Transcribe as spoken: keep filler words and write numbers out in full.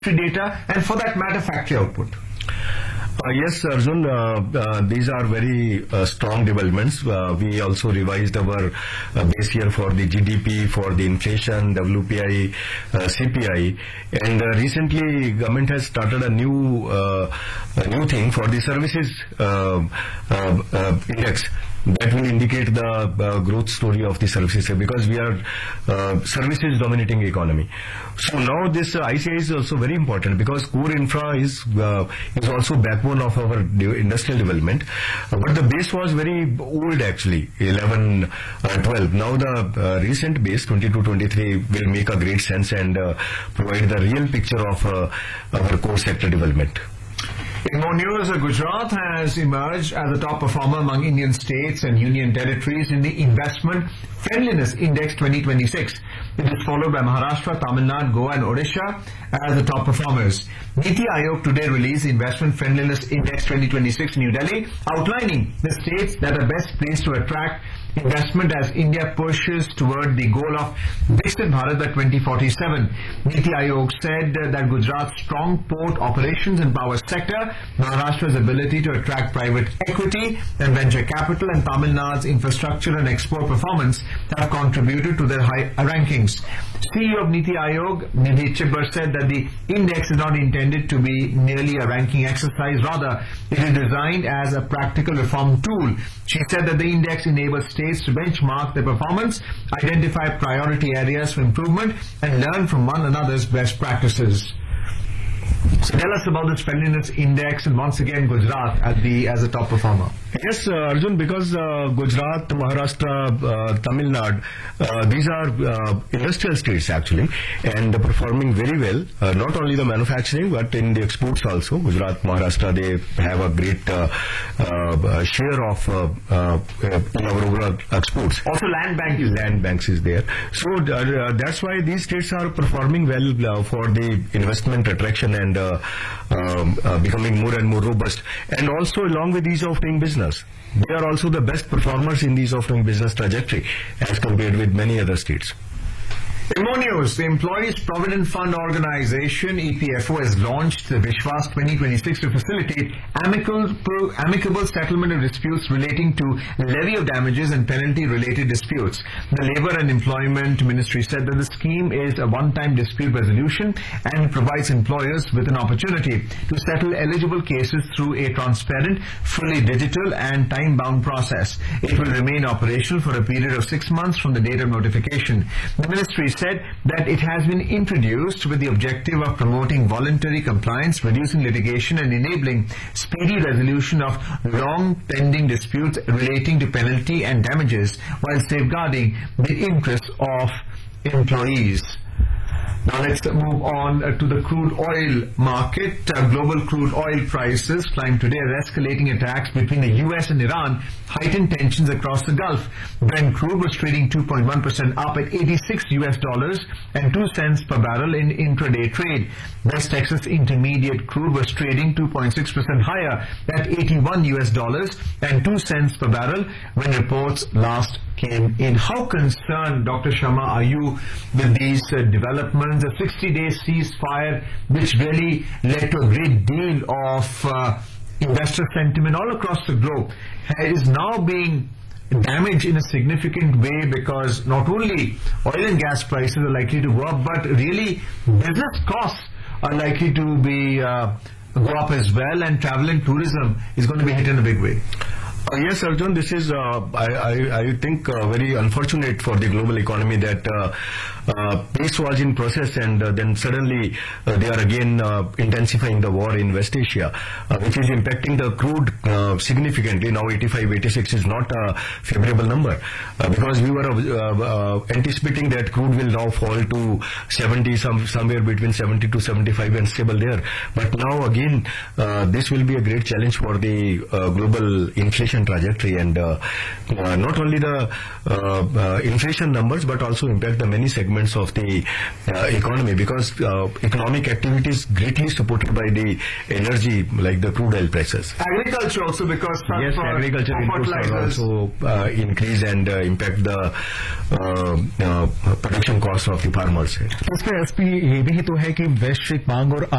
data and for that matter factory output? Uh, yes, Arjun, uh, uh, these are very uh, strong developments. Uh, we also revised our uh, base year for the G D P, for the inflation, W P I, uh, C P I, and uh, recently government has started a new uh, a new thing for the services uh, uh, uh, index. That will indicate the uh, growth story of the services because we are uh, services dominating economy. So now this uh, I C I is also very important because core infra is uh, is also backbone of our de industrial development. Uh, but the base was very old actually, eleven, uh, twelve. Now the uh, recent base twenty-two, twenty-three will make a great sense and uh, provide the real picture of uh, our core sector development. In more news, Gujarat has emerged as a top performer among Indian states and union territories in the Investment Friendliness Index twenty twenty-six. It is followed by Maharashtra, Tamil Nadu, Goa and Odisha as the top performers. Niti Aayog today released the Investment Friendliness Index twenty twenty-six in New Delhi, outlining the states that are best placed to attract investment as India pushes toward the goal of Viksit Bharat by twenty forty-seven. Niti Aayog said that Gujarat's strong port operations and power sector, Maharashtra's ability to attract private equity and venture capital, and Tamil Nadu's infrastructure and export performance have contributed to their high rankings. C E O of Niti Aayog, Nidhi Chibber, said that the index is not intended to be merely a ranking exercise, rather it is designed as a practical reform tool. She said that the index enables states to benchmark their performance, identify priority areas for improvement and learn from one another's best practices. So tell us about this friendliness index and once again Gujarat at the as a top performer. Yes, uh, Arjun, because uh, Gujarat, Maharashtra, uh, Tamil Nadu, uh, these are uh, industrial states actually and performing very well, uh, not only the manufacturing but in the exports also. Gujarat, Maharashtra, they have a great uh, uh, share of uh, uh, in our overall exports. Also land bank is land banks is there. So uh, that's why these states are performing well uh, for the investment attraction and uh, um, uh, becoming more and more robust. And also along with ease of doing business, they are also the best performers in these of doing business trajectory as compared with many other states. In more news, the Employees Provident Fund Organization, E P F O, has launched the Vishwas twenty twenty-six to facilitate amicable, amicable settlement of disputes relating to levy of damages and penalty-related disputes. The Labour and Employment Ministry said that the scheme is a one-time dispute resolution and provides employers with an opportunity to settle eligible cases through a transparent, fully digital and time-bound process. It will remain operational for a period of six months from the date of notification. The Ministry said that it has been introduced with the objective of promoting voluntary compliance, reducing litigation and enabling speedy resolution of long pending disputes relating to penalty and damages while safeguarding the interests of employees. Now let's move on uh, to the crude oil market. Uh, global crude oil prices climbed today as escalating attacks between the U S and Iran heightened tensions across the Gulf. Brent crude was trading two point one percent up at eighty-six U S dollars and two cents per barrel in intraday trade. West Texas Intermediate crude was trading two point six percent higher at eighty-one U S dollars and two cents per barrel when reports last came in. How concerned, Doctor Sharma, are you with these uh, developments? The sixty-day ceasefire, which really led to a great deal of uh, investor sentiment all across the globe, is now being damaged in a significant way because not only oil and gas prices are likely to go up, but really business costs are likely to be uh, go up as well, and travel and tourism is going to be hit in a big way. Uh, yes, Arjun, this is, uh, I, I, I think, uh, very unfortunate for the global economy that uh, uh, peace was in process and uh, then suddenly uh, they are again uh, intensifying the war in West Asia, uh, which is impacting the crude uh, significantly. Now eighty-five, eighty-six is not a favorable number uh, because we were uh, uh, anticipating that crude will now fall to seventy, some, somewhere between seventy to seventy-five and stable there. But now again, uh, this will be a great challenge for the uh, global inflation inflation trajectory, and uh, uh, not only the uh, uh, inflation numbers but also impact the many segments of the uh, economy, because uh, economic activity is greatly supported by the energy, like the crude oil prices. Agriculture also, because yes, agriculture inputs are also uh, increase and uh, impact the uh, uh, production cost of the farmers. इसका SP ये भी तो है कि वैश्विक मांग और